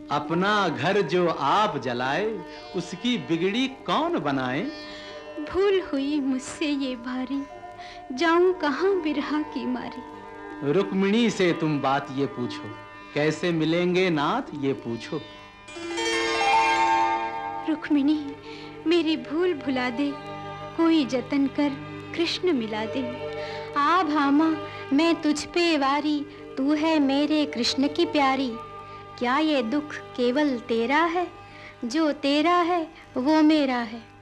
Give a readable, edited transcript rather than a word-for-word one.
अपना घर जो आप जलाए, उसकी बिगड़ी कौन बनाए। भूल हुई मुझसे ये भारी, जाऊं कहां बिरहा की मारी। रुक्मिणी से तुम बात ये पूछो, कैसे मिलेंगे नाथ ये पूछो। रुक्मिणी मेरी भूल भुला दे, कोई जतन कर कृष्ण मिला दे। आ भामा मैं तुझ पे वारी, तू है मेरे कृष्ण की प्यारी। क्या ये दुख केवल तेरा है, जो तेरा है वो मेरा है।